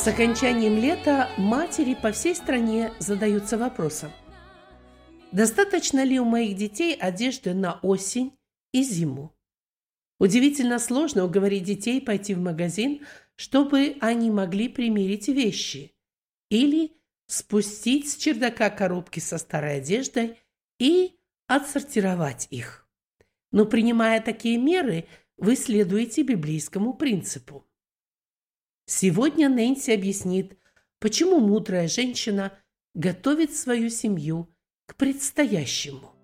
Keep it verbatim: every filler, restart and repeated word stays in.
С окончанием лета матери по всей стране задаются вопросом: достаточно ли у моих детей одежды на осень и зиму? Удивительно сложно уговорить детей пойти в магазин, чтобы они могли примерить вещи, или спустить с чердака коробки со старой одеждой и отсортировать их. Но принимая такие меры, вы следуете библейскому принципу. Сегодня Нэнси объяснит, почему мудрая женщина готовит свою семью к предстоящему.